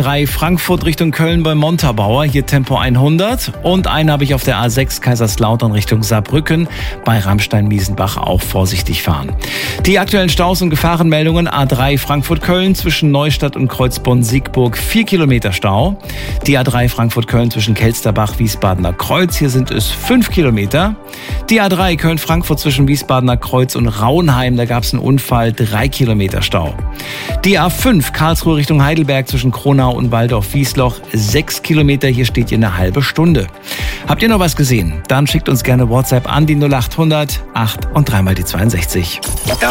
A3 Frankfurt Richtung Köln bei Montabaur, hier Tempo 100. Und einen habe ich auf der A6 Kaiserslautern Richtung Saarbrücken bei Rammstein-Miesenbach, auch vorsichtig fahren. Die aktuellen Staus und Gefahrenmeldungen: A3 Frankfurt-Köln zwischen Neustadt und Kreuzborn-Siegburg 4 Kilometer Stau. Die A3 Frankfurt-Köln zwischen Kelsterbach-Wiesbadener Kreuz, hier sind es 5 Kilometer. Die A3 Köln-Frankfurt zwischen Wiesbadener Kreuz und Rauenheim, da gab es einen Unfall, 3 Kilometer Stau. Die A5 Karlsruhe Richtung Heidelberg zwischen Kronau und Waldorf-Wiesloch 6 Kilometer, hier steht ihr eine halbe Stunde. Habt ihr noch was gesehen? Dann schickt uns gerne WhatsApp an die 0800 8 und 3 mal die 62.